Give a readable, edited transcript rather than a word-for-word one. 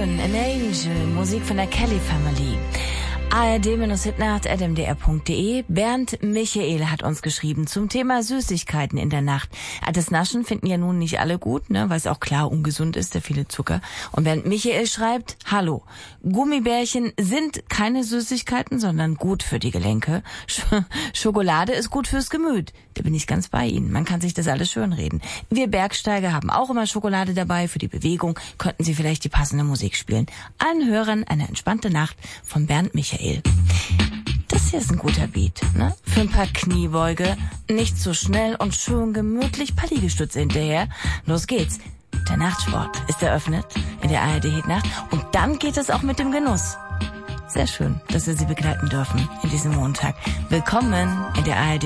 Schön, An Angel, Musik von der Kelly Family. ARD-Hitnacht@mdr.de. Bernd Michael hat uns geschrieben zum Thema Süßigkeiten in der Nacht. Das Naschen finden ja nun nicht alle gut, ne, weil es auch klar ungesund ist, der viele Zucker. Und Bernd Michael schreibt: Hallo, Gummibärchen sind keine Süßigkeiten, sondern gut für die Gelenke. Schokolade ist gut fürs Gemüt. Da bin ich ganz bei Ihnen. Man kann sich das alles schönreden. Wir Bergsteiger haben auch immer Schokolade dabei. Für die Bewegung könnten Sie vielleicht die passende Musik spielen. Allen Hörern eine entspannte Nacht von Bernd Michael. Das hier ist ein guter Beat, ne? Für ein paar Kniebeuge, nicht so schnell und schön gemütlich, paar Liegestütze hinterher. Los geht's. Der Nachtsport ist eröffnet in der ARD-Hitnacht und dann geht es auch mit dem Genuss. Sehr schön, dass wir Sie begleiten dürfen in diesem Montag. Willkommen in der ARD.